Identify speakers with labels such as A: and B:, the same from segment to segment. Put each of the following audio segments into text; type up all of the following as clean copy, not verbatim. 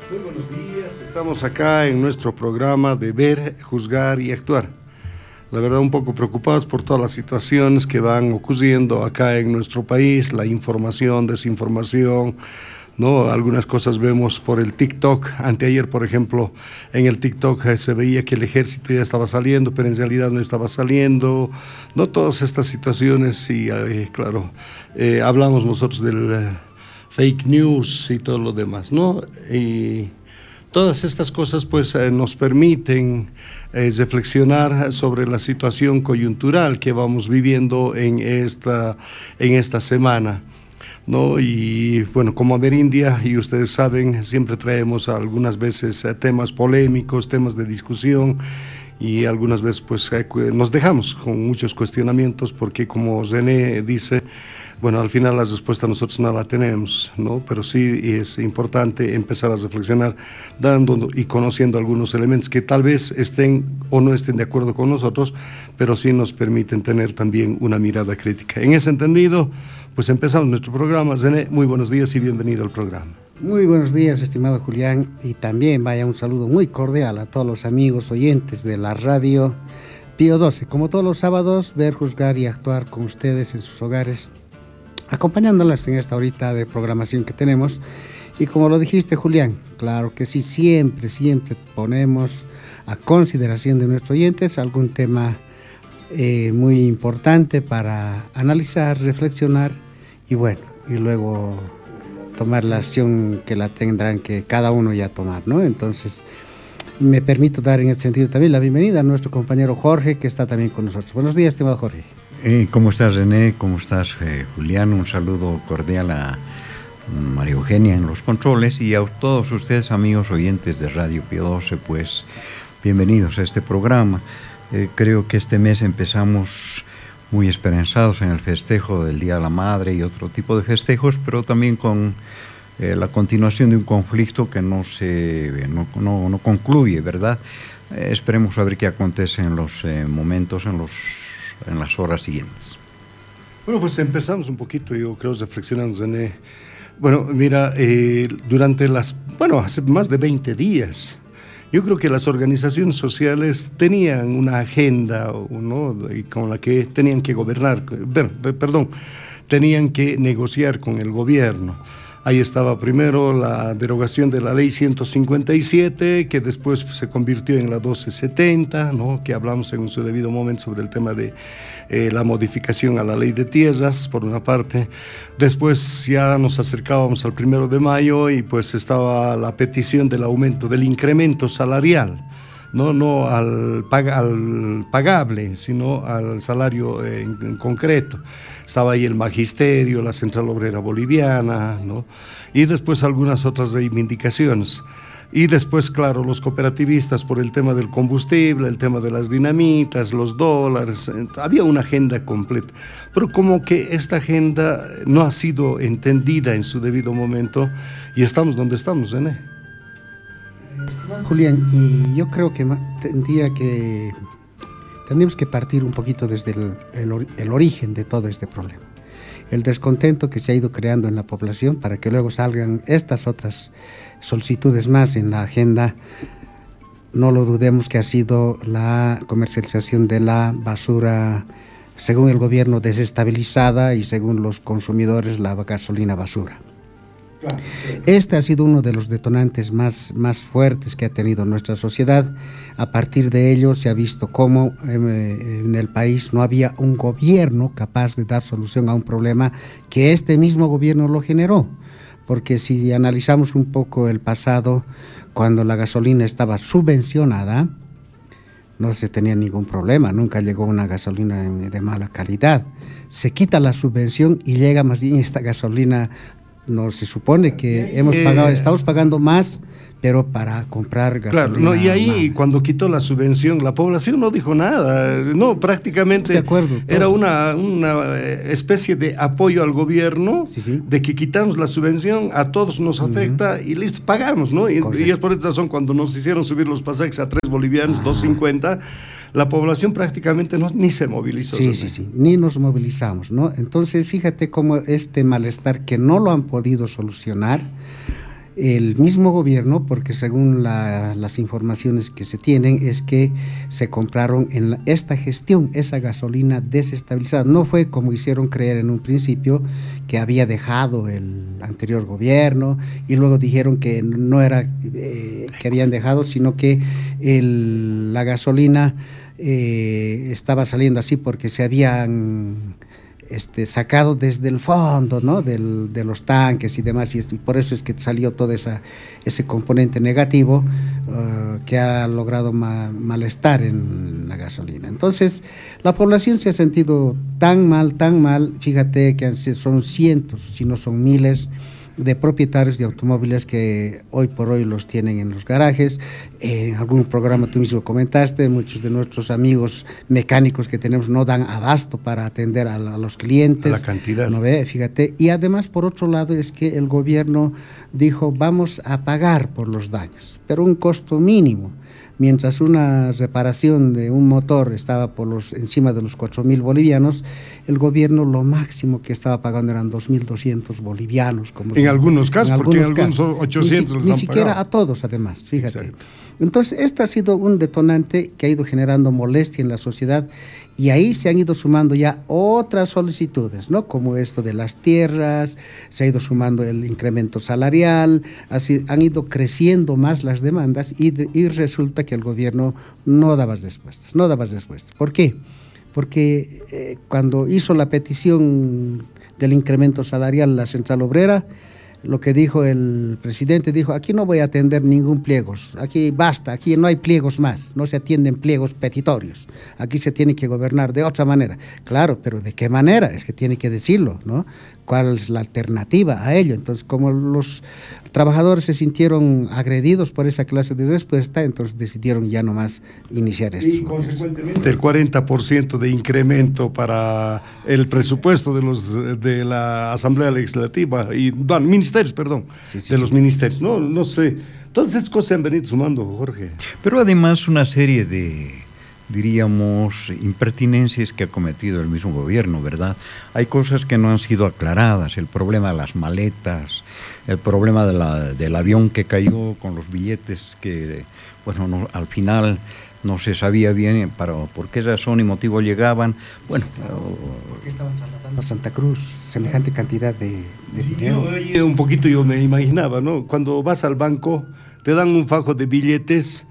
A: Muy buenos días, estamos acá en nuestro programa de Ver, Juzgar y Actuar. La verdad, un poco preocupados por todas las situaciones que van ocurriendo acá en nuestro país, la información, desinformación, ¿no? Algunas cosas vemos por el TikTok. Anteayer, por ejemplo, en el TikTok se veía que el ejército ya estaba saliendo, pero en realidad no estaba saliendo. No todas estas situaciones, y claro, hablamos nosotros del fake news y todo lo demás, ¿no? Y todas estas cosas pues nos permiten reflexionar sobre la situación coyuntural que vamos viviendo en esta semana, ¿no? Y bueno, como Amerindia, y ustedes saben, siempre traemos algunas veces temas polémicos, temas de discusión, y algunas veces pues nos dejamos con muchos cuestionamientos porque, como René dice, bueno, al final la respuesta nosotros no la tenemos, ¿no? Pero sí es importante empezar a reflexionar dando y conociendo algunos elementos que tal vez estén o no estén de acuerdo con nosotros, pero sí nos permiten tener también una mirada crítica. En ese entendido, pues empezamos nuestro programa. René, muy buenos días y bienvenido al programa.
B: Muy buenos días, estimado Julián, y también vaya un saludo muy cordial a todos los amigos oyentes de la radio Pío 12. Como todos los sábados, ver, juzgar y actuar con ustedes en sus hogares, acompañándolas en esta horita de programación que tenemos. Y como lo dijiste, Julián, claro que sí, siempre ponemos a consideración de nuestros oyentes algún tema muy importante para analizar, reflexionar y bueno, y luego tomar la acción que la tendrán que cada uno ya tomar, ¿no? Entonces, me permito dar en este sentido también la bienvenida a nuestro compañero Jorge, que está también con nosotros. Buenos días, estimado Jorge.
C: ¿Cómo estás, René? ¿Cómo estás, Julián? Un saludo cordial a María Eugenia en los controles y a todos ustedes, amigos oyentes de Radio Pío 12, pues bienvenidos a este programa. Creo que este mes empezamos muy esperanzados en el festejo del Día de la Madre y otro tipo de festejos, pero también con la continuación de un conflicto que no concluye, ¿verdad? Esperemos a ver qué acontece en los momentos, en las horas siguientes.
A: Bueno, pues empezamos un poquito, yo creo, reflexionando, René. Bueno, mira, hace más de 20 días, yo creo que las organizaciones sociales tenían una agenda, ¿no? Y con la que tenían que tenían que negociar con el gobierno. Ahí estaba primero la derogación de la ley 157, que después se convirtió en la 1270, ¿no? Que hablamos en su debido momento sobre el tema de la modificación a la ley de tierras, por una parte. Después ya nos acercábamos al 1 de mayo y pues estaba la petición del aumento del incremento salarial, no al pagable, sino al salario en concreto. Estaba ahí el Magisterio, la Central Obrera Boliviana, ¿no? Y después algunas otras reivindicaciones. Y después, claro, los cooperativistas por el tema del combustible, el tema de las dinamitas, los dólares. Había una agenda completa. Pero como que esta agenda no ha sido entendida en su debido momento y estamos donde estamos, René.
B: Julián, y yo creo que tendríamos que partir un poquito desde el origen de todo este problema. El descontento que se ha ido creando en la población para que luego salgan estas otras solicitudes más en la agenda. No lo dudemos que ha sido la comercialización de la basura, según el gobierno, desestabilizada y según los consumidores la gasolina basura. Este ha sido uno de los detonantes más fuertes que ha tenido nuestra sociedad. A partir de ello se ha visto cómo en el país no había un gobierno capaz de dar solución a un problema que este mismo gobierno lo generó. Porque si analizamos un poco el pasado, cuando la gasolina estaba subvencionada, no se tenía ningún problema, nunca llegó una gasolina de mala calidad. Se quita la subvención y llega más bien esta gasolina. No se supone que estamos pagando más, pero para comprar gasolina.
A: Claro, no, y ahí cuando quitó la subvención, la población no dijo nada, no, prácticamente
B: de acuerdo,
A: era una especie de apoyo al gobierno,
B: sí.
A: De que quitamos la subvención, a todos nos afecta y listo, pagamos, ¿no? Y es por esta razón cuando nos hicieron subir los pasajes a 3 bolivianos, 2.50, la población prácticamente ni se movilizó.
B: Sí, ni nos movilizamos, ¿no? Entonces, fíjate cómo este malestar que no lo han podido solucionar, el mismo gobierno, porque según las informaciones que se tienen, es que se compraron en esta gestión esa gasolina desestabilizada. No fue como hicieron creer en un principio, que había dejado el anterior gobierno, y luego dijeron que no era que habían dejado, sino que la gasolina estaba saliendo así porque se habían sacado desde el fondo, ¿no? de los tanques y demás, y por eso es que salió todo ese componente negativo que ha logrado malestar en la gasolina. Entonces, la población se ha sentido tan mal, fíjate que son cientos, si no son miles, de propietarios de automóviles que hoy por hoy los tienen en los garajes. En algún programa tú mismo comentaste, muchos de nuestros amigos mecánicos que tenemos no dan abasto para atender a los clientes.
A: A la cantidad.
B: ¿No ve? Fíjate. Y además, por otro lado, es que el gobierno dijo, vamos a pagar por los daños, pero un costo mínimo. Mientras una reparación de un motor estaba encima de los 4.000 bolivianos, el gobierno lo máximo que estaba pagando eran 2.200 bolivianos.
A: En algunos casos, porque en algunos 800
B: ni siquiera a todos, además, fíjate.
A: Exacto.
B: Entonces, este ha sido un detonante que ha ido generando molestia en la sociedad, y ahí se han ido sumando ya otras solicitudes, ¿no? Como esto de las tierras, se ha ido sumando el incremento salarial, así han ido creciendo más las demandas, y resulta que el gobierno no daba respuestas. ¿Por qué? Porque cuando hizo la petición del incremento salarial la Central Obrera, lo que dijo el presidente, dijo, aquí no voy a atender ningún pliegos, aquí basta, aquí no hay pliegos más, no se atienden pliegos petitorios, aquí se tiene que gobernar de otra manera. Claro, pero ¿de qué manera? Es que tiene que decirlo, ¿no? ¿Cuál es la alternativa a ello? Entonces, como los trabajadores se sintieron agredidos por esa clase de respuesta, entonces decidieron ya nomás iniciar esto.
A: Y consecuentemente el 40% de incremento para el presupuesto de la Asamblea Legislativa y ministerios, de los ministerios. No sé. Todas estas cosas se han venido sumando, Jorge.
C: Pero además una serie de, diríamos, impertinencias que ha cometido el mismo gobierno, ¿verdad? Hay cosas que no han sido aclaradas, el problema de las maletas, el problema del avión que cayó con los billetes que, bueno, al final no se sabía bien por qué razón y motivo llegaban. Bueno,
B: ¿por qué estaban trasladando a Santa Cruz semejante cantidad de dinero?
A: Un poquito yo me imaginaba, ¿no? Cuando vas al banco, te dan un fajo de billetes,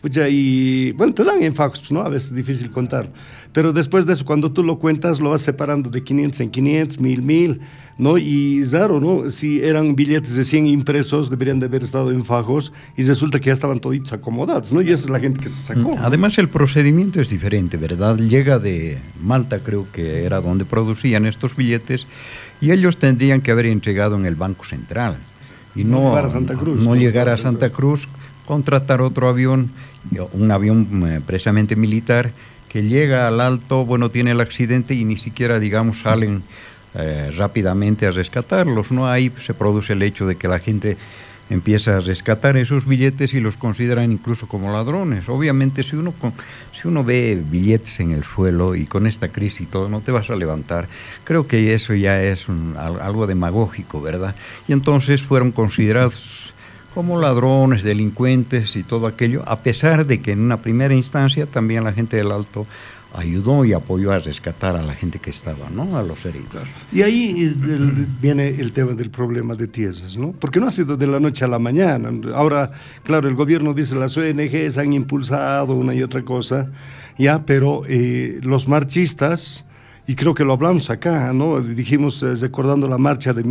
A: y bueno, te dan en fajos, ¿no? A veces es difícil contar, pero después de eso, cuando tú lo cuentas, lo vas separando de 500 en 500, 1000, ¿no? Y raro, ¿no? Si eran billetes de 100 impresos, deberían de haber estado en fajos, y resulta que ya estaban toditos acomodados, ¿no? Y esa es la gente que se sacó.
C: Además, el procedimiento es diferente, ¿verdad? Llega de Malta, creo que era donde producían estos billetes, y ellos tendrían que haber entregado en el Banco Central, y no llegar a Santa Cruz, contratar otro avión, un avión precisamente militar, que llega al Alto, bueno, tiene el accidente y ni siquiera, digamos, salen rápidamente a rescatarlos, ¿no? Ahí se produce el hecho de que la gente empieza a rescatar esos billetes y los consideran incluso como ladrones. Obviamente, si uno ve billetes en el suelo y con esta crisis y todo, no te vas a levantar. Creo que eso ya es algo demagógico, ¿verdad? Y entonces fueron considerados como ladrones, delincuentes y todo aquello, a pesar de que en una primera instancia también la gente del Alto ayudó y apoyó a rescatar a la gente que estaba, ¿no? A los heridos.
A: Y ahí viene el tema del problema de tierras, ¿no? Porque no ha sido de la noche a la mañana. Ahora, claro, el gobierno dice las ONGs han impulsado una y otra cosa, ya, pero los marchistas, y creo que lo hablamos acá, ¿no? Dijimos, recordando la marcha de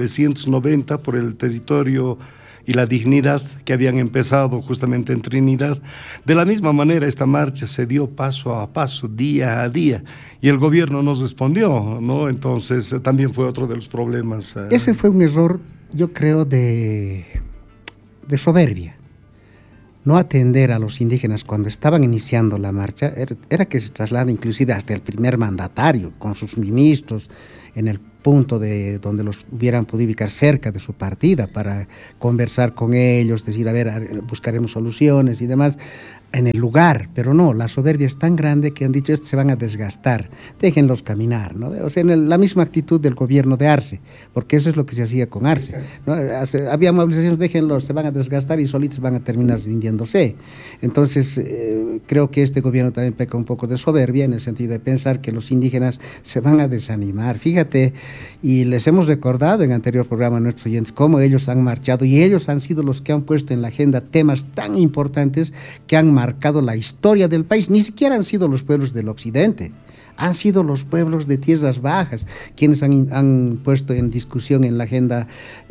A: 1990 por el territorio y la dignidad que habían empezado justamente en Trinidad. De la misma manera, esta marcha se dio paso a paso, día a día, y el gobierno nos respondió, ¿no? Entonces, también fue otro de los problemas.
B: Ese fue un error, yo creo, de soberbia. No atender a los indígenas cuando estaban iniciando la marcha, era que se traslada inclusive hasta el primer mandatario, con sus ministros, en el punto de donde los hubieran podido ubicar cerca de su partida para conversar con ellos, decir, a ver, buscaremos soluciones y demás. en el lugar, pero no, la soberbia es tan grande que han dicho estos se van a desgastar, déjenlos caminar, ¿no? O sea, la misma actitud del gobierno de Arce, porque eso es lo que se hacía con Arce, ¿no? Había movilizaciones, déjenlos, se van a desgastar y solitos van a terminar rindiéndose. Entonces, creo que este gobierno también peca un poco de soberbia en el sentido de pensar que los indígenas se van a desanimar. Fíjate, y les hemos recordado en anterior programa a nuestros oyentes cómo ellos han marchado y ellos han sido los que han puesto en la agenda temas tan importantes que han marcado la historia del país. Ni siquiera han sido los pueblos del occidente, han sido los pueblos de tierras bajas quienes han puesto en discusión en la agenda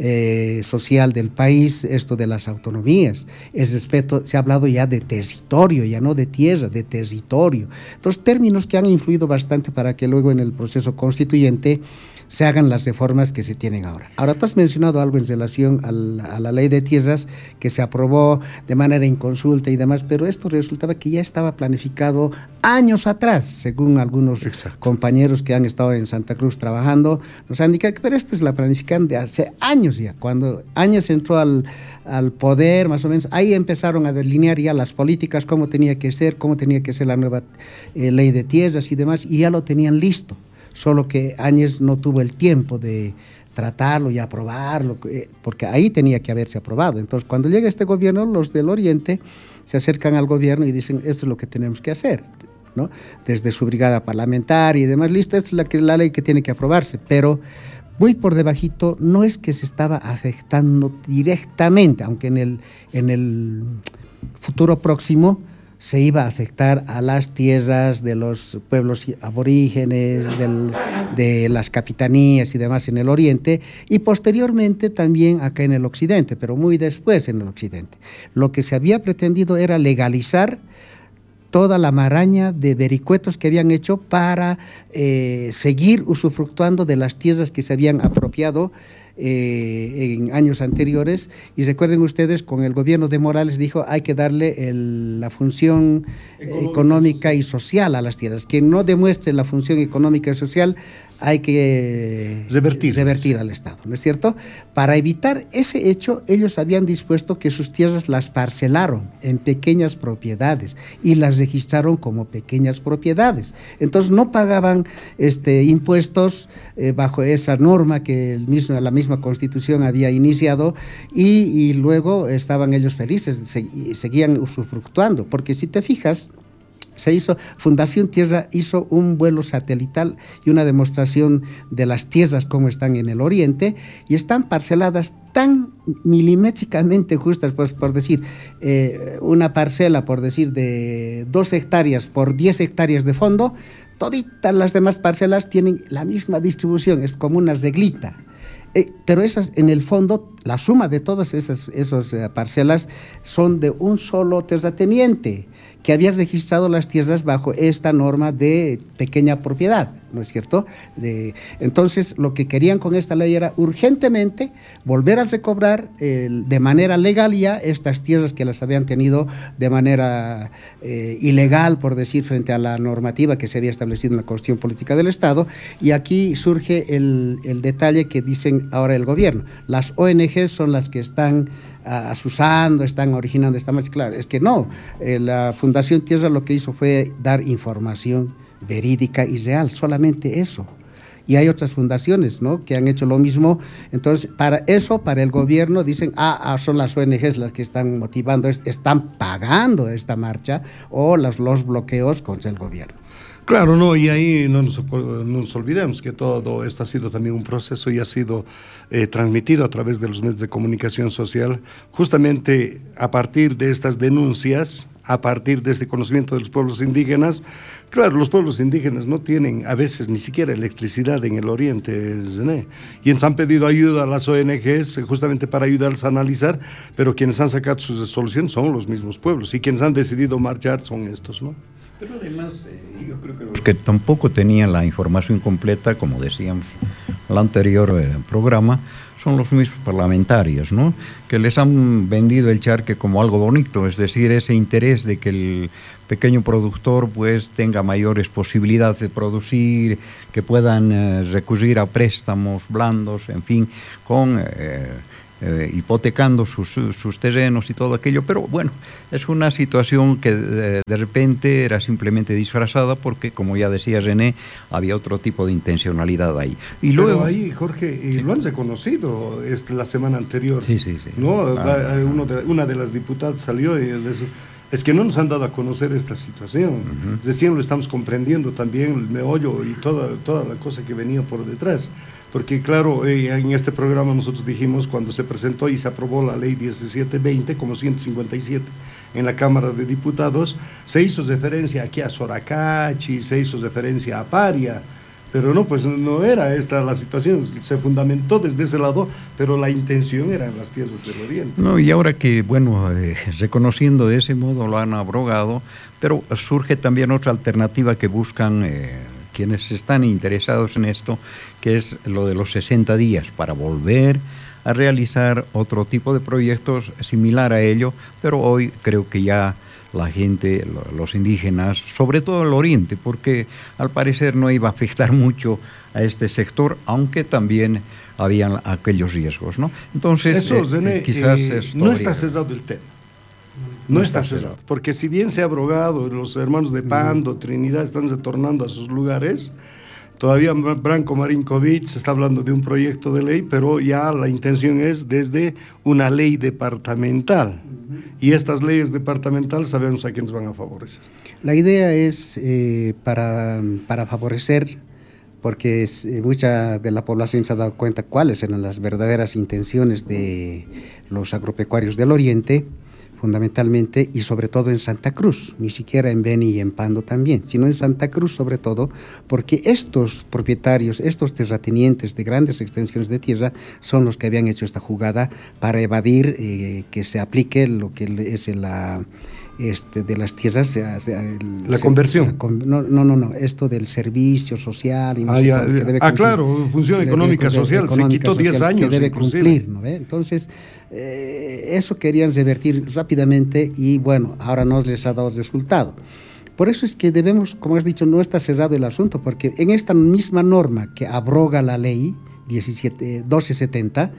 B: social del país esto de las autonomías, el respeto. Se ha hablado ya de territorio, ya no de tierra, de territorio. Entonces, términos que han influido bastante para que luego en el proceso constituyente se hagan las reformas que se tienen ahora. Ahora, tú has mencionado algo en relación a la ley de tierras que se aprobó de manera inconsulta y demás, pero esto resultaba que ya estaba planificado años atrás, según algunos compañeros que han estado en Santa Cruz trabajando, nos han indicado que pero esta es la planificación de hace años ya, cuando Áñez entró al poder, más o menos, ahí empezaron a delinear ya las políticas, cómo tenía que ser la nueva ley de tierras y demás, y ya lo tenían listo. Solo que Áñez no tuvo el tiempo de tratarlo y aprobarlo, porque ahí tenía que haberse aprobado. Entonces, cuando llega este gobierno, los del Oriente se acercan al gobierno y dicen, esto es lo que tenemos que hacer, ¿no? Desde su brigada parlamentaria y demás, listo, esta es la ley que tiene que aprobarse, pero muy por debajito, no es que se estaba afectando directamente, aunque en el futuro próximo se iba a afectar a las tierras de los pueblos aborígenes, de las capitanías y demás en el oriente, y posteriormente también acá en el occidente, pero muy después en el occidente. Lo que se había pretendido era legalizar toda la maraña de vericuetos que habían hecho para seguir usufructuando de las tierras que se habían apropiado en años anteriores. Y recuerden ustedes, con el gobierno de Morales dijo hay que darle la función económica y social a las tierras. Quien no demuestre la función económica y social hay que revertir al Estado, ¿no es cierto? Para evitar ese hecho, ellos habían dispuesto que sus tierras las parcelaron en pequeñas propiedades y las registraron como pequeñas propiedades. Entonces no pagaban impuestos bajo esa norma que la misma Constitución había iniciado y luego estaban ellos felices, seguían usufructuando, porque si te fijas, Fundación Tierra hizo un vuelo satelital y una demostración de las tierras como están en el oriente y están parceladas tan milimétricamente justas, pues por decir, una parcela, por decir, de 2 hectáreas por 10 hectáreas de fondo, toditas las demás parcelas tienen la misma distribución, es como una reglita. Pero esas, en el fondo, la suma de todas esas parcelas son de un solo terrateniente que había registrado las tierras bajo esta norma de pequeña propiedad, ¿no es cierto? Entonces, lo que querían con esta ley era urgentemente volver a recobrar de manera legal ya estas tierras que las habían tenido de manera ilegal, por decir, frente a la normativa que se había establecido en la Constitución Política del Estado. Y aquí surge el detalle que dicen ahora el gobierno. Las ONGs son las que están asusando, están originando esta más. Claro, es que no. La Fundación Tierra lo que hizo fue dar información verídica y real, solamente eso. Y hay otras fundaciones, ¿no?, que han hecho lo mismo. Entonces, para el gobierno dicen, son las ONGs las que están motivando, están pagando esta marcha o los bloqueos contra el gobierno.
A: Claro, no, y ahí no nos olvidemos que todo esto ha sido también un proceso y ha sido transmitido a través de los medios de comunicación social, justamente a partir de estas denuncias, a partir de este conocimiento de los pueblos indígenas. Claro, los pueblos indígenas no tienen a veces ni siquiera electricidad en el oriente, y han pedido ayuda a las ONGs justamente para ayudarles a analizar, pero quienes han sacado sus resoluciones son los mismos pueblos y quienes han decidido marchar son estos, ¿no?
C: Pero además, yo creo que los que tampoco tenían la información completa, como decíamos en el anterior programa, son los mismos parlamentarios, ¿no?, que les han vendido el charque como algo bonito, es decir, ese interés de que el pequeño productor pues tenga mayores posibilidades de producir, que puedan recurrir a préstamos blandos, en fin, con hipotecando sus terrenos y todo aquello, pero bueno, es una situación que de repente era simplemente disfrazada porque, como ya decía René, había otro tipo de intencionalidad ahí. Y
A: pero
C: luego,
A: ahí, Jorge,
C: sí,
A: lo han reconocido la semana anterior.
C: Sí.
A: ¿No? Una de las diputadas salió y es que no nos han dado a conocer esta situación. Recién lo estamos comprendiendo también, el meollo y toda la cosa que venía por detrás. Porque claro, en este programa nosotros dijimos, cuando se presentó y se aprobó la ley 1720 como 157 en la Cámara de Diputados, se hizo referencia aquí a Soracachi, se hizo referencia a Paria, pero no, pues no era esta la situación, se fundamentó desde ese lado, pero la intención era en las tierras del Oriente.
C: No, y ahora que, bueno, reconociendo de ese modo lo han abrogado, pero surge también otra alternativa que buscan quienes están interesados en esto, que es lo de los 60 días para volver a realizar otro tipo de proyectos similar a ello, pero hoy creo que ya la gente, los indígenas, sobre todo el oriente, porque al parecer no iba a afectar mucho a este sector, aunque también habían aquellos riesgos, ¿no? Entonces,
A: eso, René,
C: quizás
A: no está cerrado el tema. No está cerrado, porque si bien se ha abrogado, los hermanos de Pando, Trinidad están retornando a sus lugares, todavía Branko Marinkovic se está hablando de un proyecto de ley, pero ya la intención es desde una ley departamental, y estas leyes departamentales sabemos a quiénes van a favorecer.
B: La idea es para favorecer, porque mucha de la población se ha dado cuenta cuáles eran las verdaderas intenciones de los agropecuarios del Oriente, fundamentalmente, y sobre todo en Santa Cruz, ni siquiera en Beni y en Pando también, sino en Santa Cruz sobre todo, porque estos propietarios, estos terratenientes de grandes extensiones de tierra son los que habían hecho esta jugada para evadir que se aplique lo que es de las tierras,
A: la conversión.
B: No, esto del servicio social y no sé
A: ya,
B: que debe
A: cumplir, claro, función económica social, se quitó 10 años.
B: Que debe cumplir, ¿no ve? Entonces, eso querían revertir rápidamente y bueno, ahora no les ha dado resultado. Por eso es que debemos, como has dicho, no está cerrado el asunto, porque en esta misma norma que abroga la ley 1270,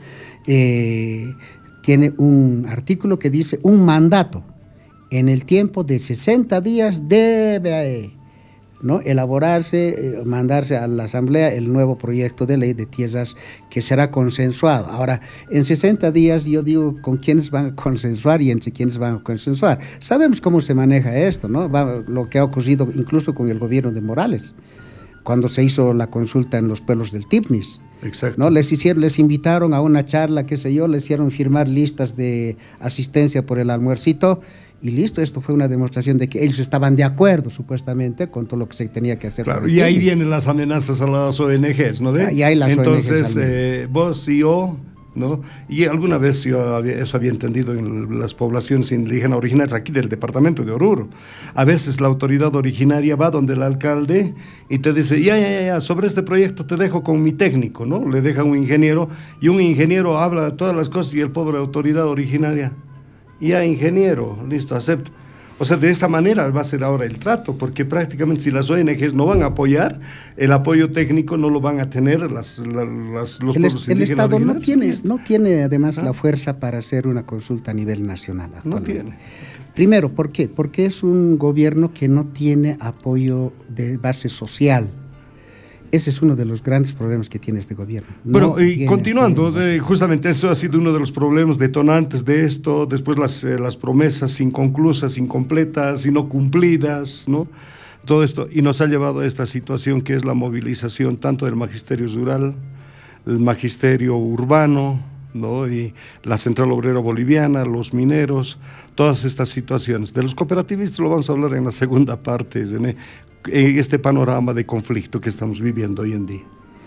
B: tiene un artículo que dice un mandato. En el tiempo de 60 días debe, ¿no?, elaborarse, mandarse a la Asamblea el nuevo proyecto de ley de tierras que será consensuado. Ahora, en 60 días yo digo con quiénes van a consensuar y entre quiénes van a consensuar. Sabemos cómo se maneja esto, ¿no? Lo que ha ocurrido incluso con el gobierno de Morales, cuando se hizo la consulta en los pueblos del Tipnis.
A: Exacto.
B: ¿No? Les invitaron a una charla, qué sé yo, les hicieron firmar listas de asistencia por el almuercito, y listo, esto fue una demostración de que ellos estaban de acuerdo, supuestamente, con todo lo que se tenía que hacer.
A: Claro, y ahí vienen las amenazas a las ONGs, ¿no?
B: Y hay las
A: Entonces,
B: ONGs
A: vos y yo, ¿no? Y alguna vez eso había entendido en las poblaciones indígenas originarias aquí del departamento de Oruro. A veces la autoridad originaria va donde el alcalde y te dice, ya, sobre este proyecto te dejo con mi técnico, ¿no? Le deja un ingeniero y un ingeniero habla de todas las cosas y el pobre autoridad originaria, ya ingeniero, listo, acepto. O sea, de esta manera va a ser ahora el trato, porque prácticamente si las ONGs no van a apoyar, el apoyo técnico no lo van a tener los pueblos indígenas.
B: El Estado no tiene además la fuerza para hacer una consulta a nivel nacional actualmente.
A: No tiene.
B: Primero, ¿por qué? Porque es un gobierno que no tiene apoyo de base social. Ese es uno de los grandes problemas que tiene este gobierno.
A: Bueno, y continuando, justamente eso ha sido uno de los problemas detonantes de esto, después las promesas inconclusas, incompletas y no cumplidas, ¿no? Todo esto, y nos ha llevado a esta situación que es la movilización tanto del magisterio rural, el magisterio urbano, ¿no?, y la Central Obrera Boliviana, los mineros, todas estas situaciones. De los cooperativistas lo vamos a hablar en la segunda parte, en este panorama de conflicto que estamos viviendo hoy en día.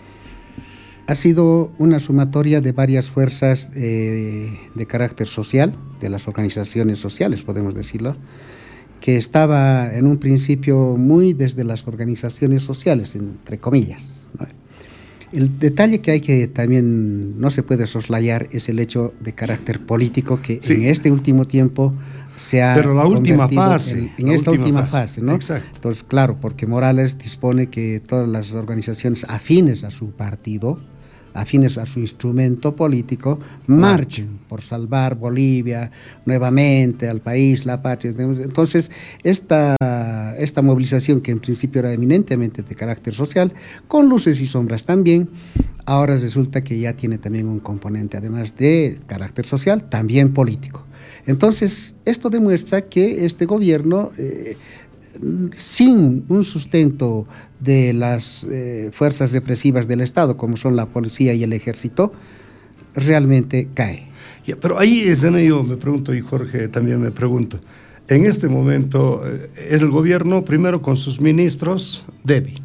B: Ha sido una sumatoria de varias fuerzas de carácter social, de las organizaciones sociales, podemos decirlo, que estaba en un principio muy desde las organizaciones sociales, entre comillas, ¿no? El detalle que hay que también no se puede soslayar es el hecho de carácter político que en este último tiempo se ha
A: Pero la última fase.
B: En esta última fase, ¿no?
A: Exacto.
B: Entonces, claro, porque Morales dispone que todas las organizaciones afines a su partido afines a su instrumento político, marchen por salvar Bolivia nuevamente, al país, la patria. Entonces, esta movilización, que en principio era eminentemente de carácter social, con luces y sombras también, ahora resulta que ya tiene también un componente, además de carácter social, también político. Entonces, esto demuestra que este gobierno, sin un sustento de las fuerzas represivas del Estado, como son la policía y el ejército, realmente cae.
A: Ya, pero ahí es en ello me pregunto, y Jorge también me pregunto, en este momento es el gobierno, primero con sus ministros, débil.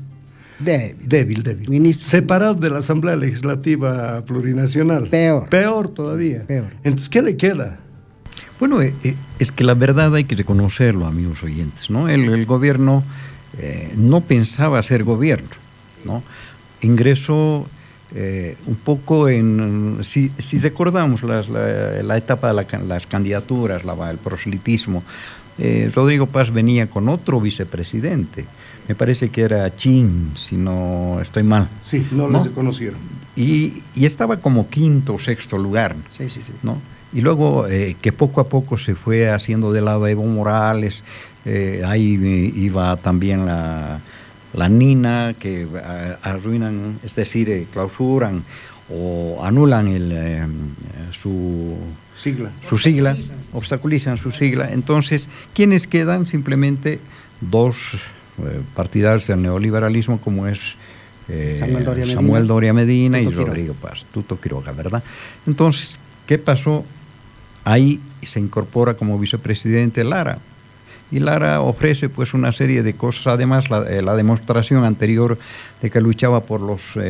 A: Separado de la Asamblea Legislativa Plurinacional. Peor todavía. Entonces, ¿qué le queda?
C: Bueno, es que la verdad hay que reconocerlo, amigos oyentes, ¿no? El gobierno no pensaba ser gobierno, ¿no? Ingresó un poco en... Si recordamos la etapa de las candidaturas, el proselitismo, Rodrigo Paz venía con otro vicepresidente. Me parece que era Chin, si no estoy mal.
A: Sí, no les conocieron.
C: Y estaba como quinto o sexto lugar,
B: sí.
C: ¿no? Y luego que poco a poco se fue haciendo de lado a Evo Morales, ahí iba también la Nina, que arruinan, es decir, clausuran o anulan su sigla, obstaculizan su sigla. Entonces, ¿quiénes quedan? Simplemente dos partidarios del neoliberalismo, como es Samuel Doria Medina y Rodrigo Paz, Tuto Quiroga, ¿verdad? Entonces, ¿qué pasó? Ahí se incorpora como vicepresidente Lara, y Lara ofrece pues una serie de cosas, además la demostración anterior de que luchaba por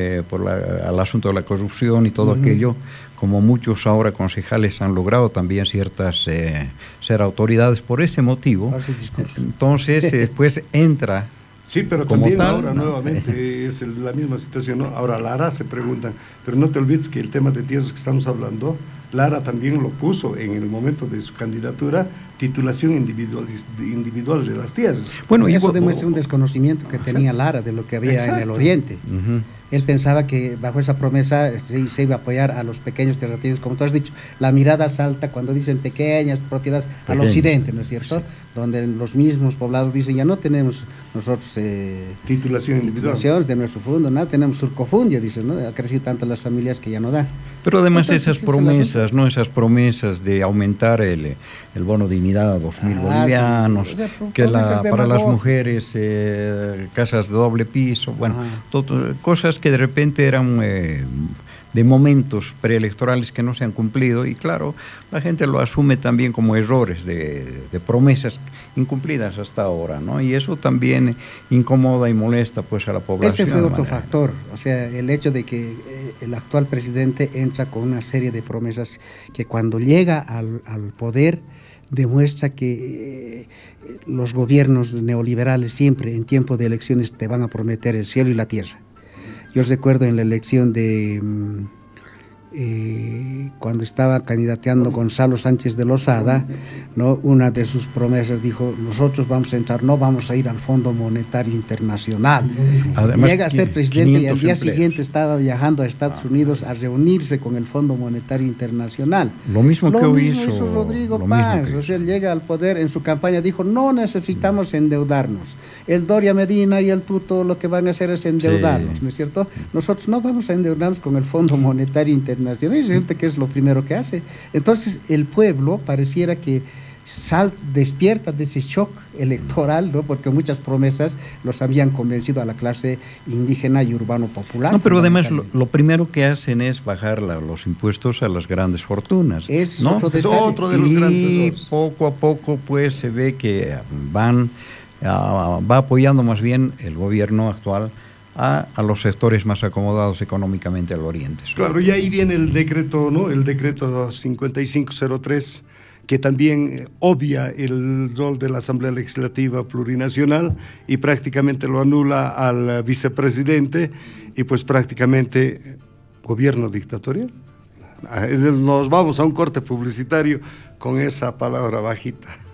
C: el asunto de la corrupción y todo aquello, como muchos ahora concejales han logrado también ciertas ser autoridades por ese motivo. Entonces después entra.
A: Sí, pero también ahora nuevamente es la misma situación, ¿no? Ahora Lara se preguntan, pero no te olvides que el tema de tierras que estamos hablando, Lara también lo puso en el momento de su candidatura, titulación individual de las tierras.
B: Bueno, y eso demuestra un desconocimiento que tenía Lara de lo que había en el Oriente. Él pensaba que bajo esa promesa se iba a apoyar a los pequeños terratenientes, como tú has dicho, la mirada salta cuando dicen pequeñas propiedades al occidente, ¿no es cierto? Sí. Donde los mismos poblados dicen, ya no tenemos nosotros titulaciones de nuestro fondo, nada, tenemos surcofundio, dicen, ¿no? Ha crecido tanto las familias que ya no da.
C: Pero además esas promesas, ¿no? Esas promesas de aumentar el bono dignidad a 2.000 bolivianos, que para las mujeres casas de doble piso, bueno, cosas que de repente eran de momentos preelectorales que no se han cumplido, y claro, la gente lo asume también como errores de promesas incumplidas hasta ahora, ¿no? Y eso también incomoda y molesta pues a la población.
B: Ese fue otro factor, o sea, el hecho de que el actual presidente entra con una serie de promesas que cuando llega al poder demuestra que los gobiernos neoliberales siempre en tiempo de elecciones te van a prometer el cielo y la tierra. Yo recuerdo en la elección de cuando estaba candidateando Gonzalo Sánchez de Lozada, ¿no? Una de sus promesas dijo, nosotros vamos a entrar, no vamos a ir al Fondo Monetario Internacional. Además, llega a ser presidente y al día siguiente estaba viajando a Estados Unidos a reunirse con el Fondo Monetario Internacional.
C: Lo mismo
B: hizo Rodrigo Paz. O sea, él llega al poder, en su campaña dijo, no necesitamos endeudarnos. El Doria Medina y el Tuto lo que van a hacer es endeudarnos, ¿no es cierto? Nosotros no vamos a endeudarnos con el Fondo Monetario Internacional, y resulta que es lo primero que hace. Entonces el pueblo pareciera que despierta de ese shock electoral, ¿no? Porque muchas promesas los habían convencido a la clase indígena y urbano popular.
C: No, pero además lo primero que hacen es bajar los impuestos a las grandes fortunas.
A: Es otro de los grandes errores.
C: Y poco a poco pues se ve que va apoyando más bien el gobierno actual a los sectores más acomodados económicamente al oriente.
A: Claro, y ahí viene el decreto, ¿no? El decreto 5503, que también obvia el rol de la Asamblea Legislativa Plurinacional y prácticamente lo anula al vicepresidente, y pues prácticamente gobierno dictatorial. Nos vamos a un corte publicitario con esa palabra bajita.